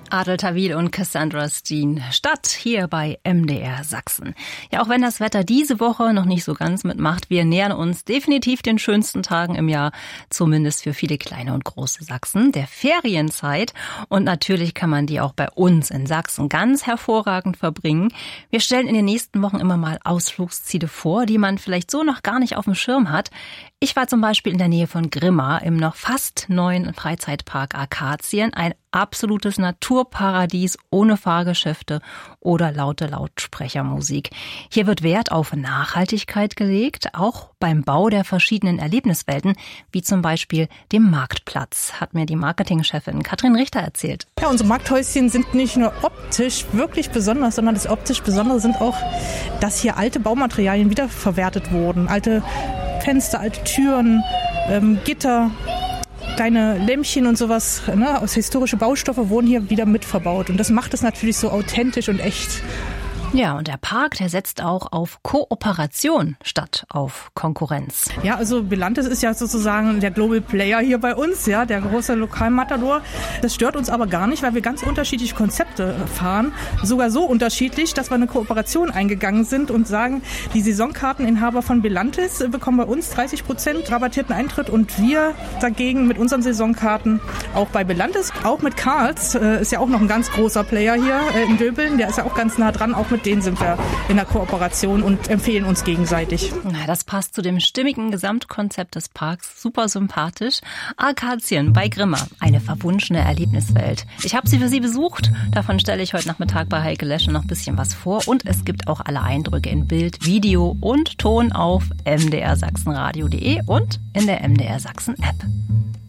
Adel Tawil und Cassandra Steen, Stadt hier bei MDR Sachsen. Ja, auch wenn das Wetter diese Woche noch nicht so ganz mitmacht, wir nähern uns definitiv den schönsten Tagen im Jahr, zumindest für viele kleine und große Sachsen, der Ferienzeit. Und natürlich kann man die auch bei uns in Sachsen ganz hervorragend verbringen. Wir stellen in den nächsten Wochen immer mal Ausflugsziele vor, die man vielleicht so noch gar nicht auf dem Schirm hat. Ich war zum Beispiel in der Nähe von Grimma im noch fast neuen Freizeitpark Akazien, ein absolutes Naturparadies ohne Fahrgeschäfte oder laute Lautsprechermusik. Hier wird Wert auf Nachhaltigkeit gelegt, auch beim Bau der verschiedenen Erlebniswelten, wie zum Beispiel dem Marktplatz, hat mir die Marketingchefin Katrin Richter erzählt. Ja, unsere Markthäuschen sind nicht nur optisch wirklich besonders, sondern das optisch Besondere sind auch, dass hier alte Baumaterialien wiederverwertet wurden. Alte Fenster, alte Türen, Gitter, kleine Lämpchen und sowas, ne, aus historische Baustoffe wurden hier wieder mitverbaut. Und das macht es natürlich so authentisch und echt. Ja, und der Park, der setzt auch auf Kooperation statt auf Konkurrenz. Ja, also Belantes ist ja sozusagen der Global Player hier bei uns, ja, der große Lokalmatador. Das stört uns aber gar nicht, weil wir ganz unterschiedliche Konzepte fahren. Sogar so unterschiedlich, dass wir eine Kooperation eingegangen sind und sagen, die Saisonkarteninhaber von Belantes bekommen bei uns 30% rabattierten Eintritt und wir dagegen mit unseren Saisonkarten auch bei Belantes, auch mit Karls, ist ja auch noch ein ganz großer Player hier in Döbeln, der ist ja auch ganz nah dran, auch mit denen sind wir in der Kooperation und empfehlen uns gegenseitig. Das passt zu dem stimmigen Gesamtkonzept des Parks. Super sympathisch. Akazien bei Grimma, eine verwunschene Erlebniswelt. Ich habe sie für Sie besucht. Davon stelle ich heute Nachmittag bei Heike Lesche noch ein bisschen was vor. Und es gibt auch alle Eindrücke in Bild, Video und Ton auf mdrsachsenradio.de und in der MDR Sachsen App.